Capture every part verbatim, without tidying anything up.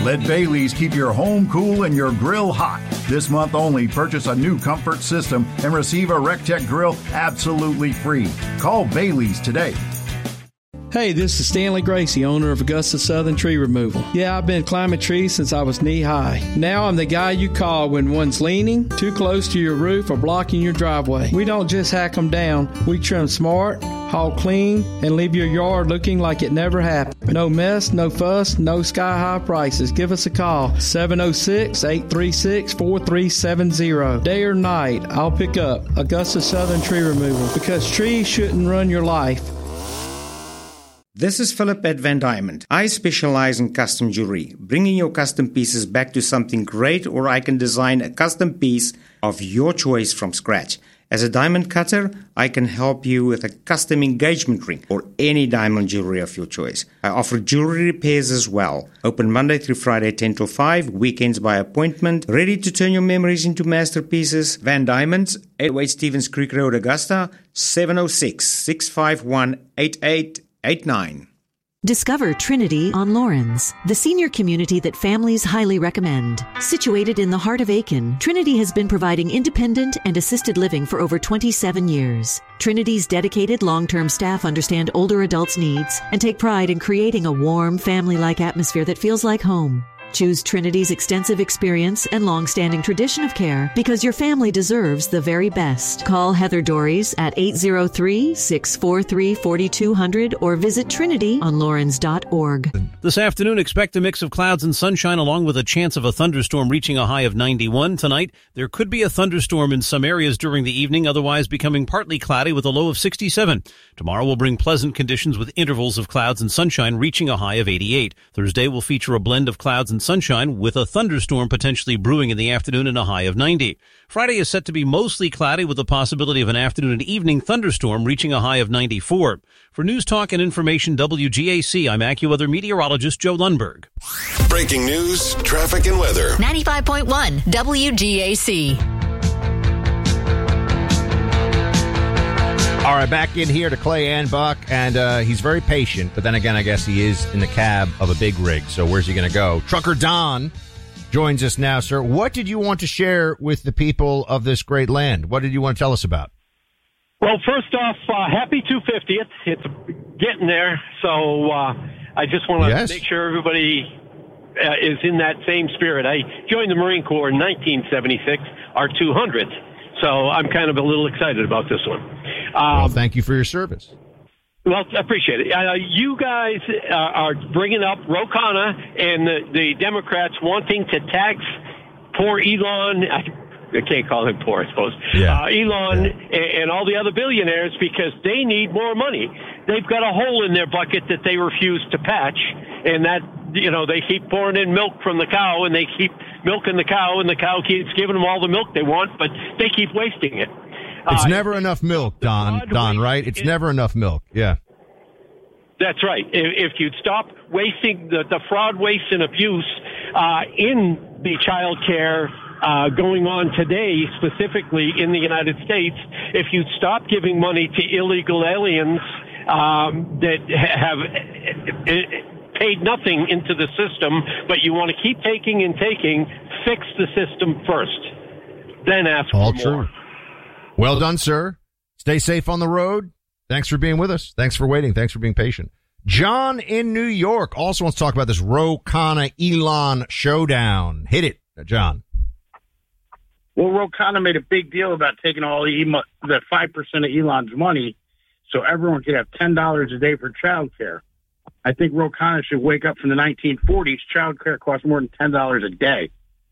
Let Bailey's keep your home cool and your grill hot. This month only, purchase a new comfort system and receive a RecTech grill absolutely free. Call Bailey's today. Hey, this is Stanley Gracie, owner of Augusta Southern Tree Removal. Yeah, I've been climbing trees since I was knee-high. Now I'm the guy you call when one's leaning, too close to your roof, or blocking your driveway. We don't just hack them down. We trim smart, haul clean, and leave your yard looking like it never happened. No mess, no fuss, no sky-high prices. Give us a call, seven oh six, eight three six, four three seven zero. Day or night, I'll pick up Augusta Southern Tree Removal, because trees shouldn't run your life. This is Philip at Van Diamond. I specialize in custom jewelry, bringing your custom pieces back to something great, or I can design a custom piece of your choice from scratch. As a diamond cutter, I can help you with a custom engagement ring or any diamond jewelry of your choice. I offer jewelry repairs as well. Open Monday through Friday, ten till five, weekends by appointment. Ready to turn your memories into masterpieces? Van Diamonds, eight oh eight Stevens Creek Road, Augusta, seven oh six, six five one, eight eight eight nine. Discover Trinity on Lawrence, the senior community that families highly recommend. Situated in the heart of Aiken, Trinity has been providing independent and assisted living for over twenty-seven years. Trinity's dedicated long-term staff understand older adults' needs and take pride in creating a warm, family-like atmosphere that feels like home. Choose Trinity's extensive experience and long-standing tradition of care because your family deserves the very best. Call Heather Dories at eight oh three, six four three, four two zero zero or visit trinity on lawrence dot org. This afternoon, expect a mix of clouds and sunshine along with a chance of a thunderstorm reaching a high of ninety-one. Tonight, there could be a thunderstorm in some areas during the evening, otherwise becoming partly cloudy with a low of sixty-seven. Tomorrow will bring pleasant conditions with intervals of clouds and sunshine reaching a high of eighty-eight. Thursday will feature a blend of clouds and sunshine with a thunderstorm potentially brewing in the afternoon and a high of ninety. Friday is set to be mostly cloudy with the possibility of an afternoon and evening thunderstorm reaching a high of ninety-four. For News Talk and Information W G A C, I'm AccuWeather meteorologist Joe Lundberg. Breaking news, traffic, and weather. ninety-five point one W G A C. All right, back in here to Clay and Buck, and uh, he's very patient, but then again, I guess he is in the cab of a big rig, so where's he going to go? Trucker Don joins us now, sir. What did you want to share with the people of this great land? What did you want to tell us about? Well, first off, uh, happy two hundred fiftieth. It's getting there, so uh, I just want to yes. make sure everybody uh, is in that same spirit. I joined the Marine Corps in nineteen seventy-six, our two hundredth, so I'm kind of a little excited about this one. Um, well, thank you for your service. Well, I appreciate it. Uh, you guys uh, are bringing up Ro Khanna and the, the Democrats wanting to tax poor Elon. I, I can't call him poor, I suppose. Yeah. Uh, Elon yeah. and, and all the other billionaires because they need more money. They've got a hole in their bucket that they refuse to patch, and that, you know, they keep pouring in milk from the cow, and they keep milking the cow, and the cow keeps giving them all the milk they want, but they keep wasting it. It's uh, never enough milk, Don, Don, right? It's never enough milk. Yeah. That's right. If, if you'd stop wasting the, the fraud, waste, and abuse uh, in the child care uh, going on today, specifically in the United States, if you'd stop giving money to illegal aliens um, that have paid nothing into the system, but you want to keep taking and taking, fix the system first, then ask All for true. more. Well done, sir. Stay safe on the road. Thanks for being with us. Thanks for waiting. Thanks for being patient. John in New York also wants to talk about this Ro Khanna Elon showdown. Hit it, John. Well, Ro Khanna made a big deal about taking all the, the five percent of Elon's money so everyone could have ten dollars a day for child care. I think Ro Khanna should wake up from the nineteen forties. Child care costs more than ten dollars a day.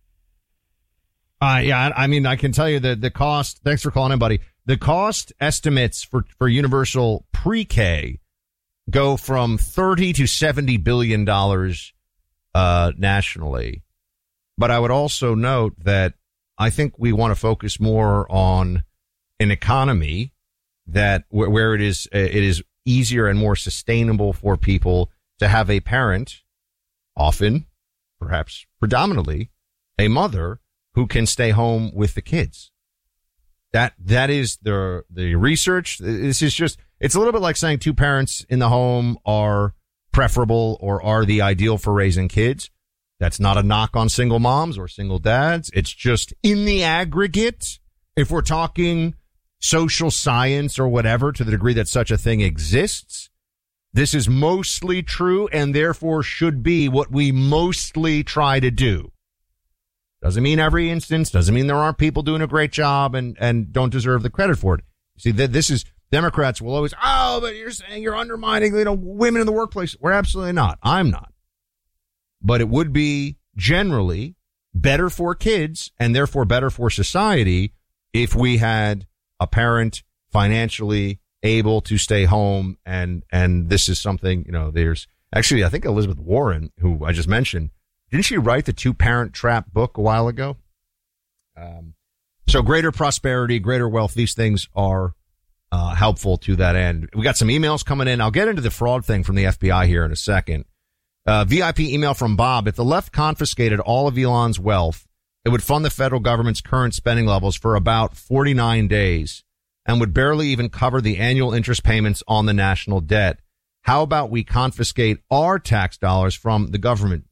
Uh, yeah, I mean, I can tell you that the cost, thanks for calling in, buddy. The cost estimates for, for universal pre-K go from thirty to seventy billion dollars, uh, nationally. But I would also note that I think we want to focus more on an economy that where, where it is, it is easier and more sustainable for people to have a parent, often, perhaps predominantly, a mother who can stay home with the kids. That, that is the, the research. This is just, it's a little bit like saying two parents in the home are preferable or are the ideal for raising kids. That's not a knock on single moms or single dads. It's just in the aggregate, if we're talking social science or whatever, to the degree that such a thing exists, this is mostly true and therefore should be what we mostly try to do. Doesn't mean every instance, doesn't mean there aren't people doing a great job and, and don't deserve the credit for it. See, that this is, Democrats will always, oh, but you're saying you're undermining, you know, women in the workplace. We're absolutely not. I'm not. But it would be generally better for kids and therefore better for society if we had a parent financially able to stay home. And, and this is something, you know, there's actually, I think Elizabeth Warren, who I just mentioned, didn't she write the Two Parent Trap book a while ago? Um, so greater prosperity, greater wealth, these things are uh, helpful to that end. We got some emails coming in. I'll get into the fraud thing from the F B I here in a second. Uh, V I P email from Bob. If the left confiscated all of Elon's wealth, it would fund the federal government's current spending levels for about forty-nine days and would barely even cover the annual interest payments on the national debt. How about we confiscate our tax dollars from the government?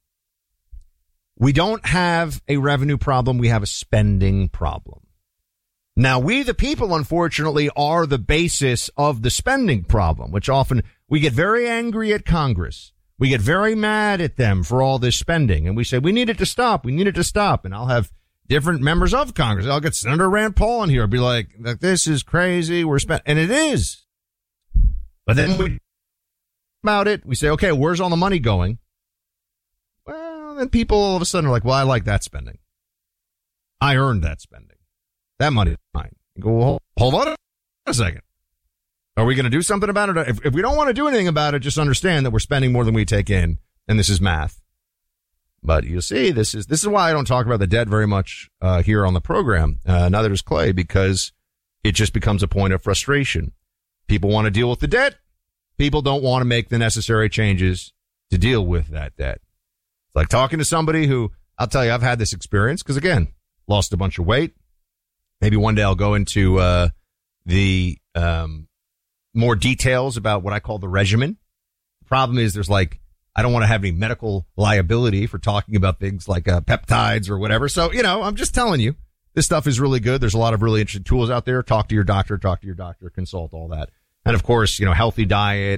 We don't have a revenue problem. We have a spending problem. Now, we, the people, unfortunately, are the basis of the spending problem, which often we get very angry at Congress. We get very mad at them for all this spending. And we say, we need it to stop. We need it to stop. And I'll have different members of Congress. I'll get Senator Rand Paul in here. I'll be like, this is crazy. We're spending. And it is. But then we about it. We say, okay, where's all the money going? Well, then people all of a sudden are like, well, I like that spending. I earned that spending. That money is mine. You go, well, hold on a second. Are we going to do something about it? If, if we don't want to do anything about it, just understand that we're spending more than we take in, and this is math. But you see, this is this is why I don't talk about the debt very much uh, here on the program. Uh, neither does Clay, because it just becomes a point of frustration. People want to deal with the debt. People don't want to make the necessary changes to deal with that debt. It's like talking to somebody who, I'll tell you, I've had this experience because, again, lost a bunch of weight. Maybe one day I'll go into uh, the um, more details about what I call the regimen. The problem is there's like, I don't want to have any medical liability for talking about things like uh, peptides or whatever. So, you know, I'm just telling you, this stuff is really good. There's a lot of really interesting tools out there. Talk to your doctor, talk to your doctor, consult all that. And of course, you know, healthy diet,